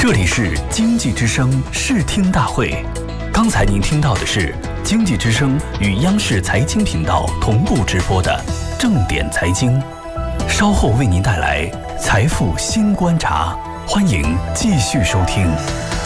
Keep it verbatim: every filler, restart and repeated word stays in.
这里是经济之声视听大会，刚才您听到的是经济之声与央视财经频道同步直播的正点财经，稍后为您带来财富新观察，欢迎继续收听。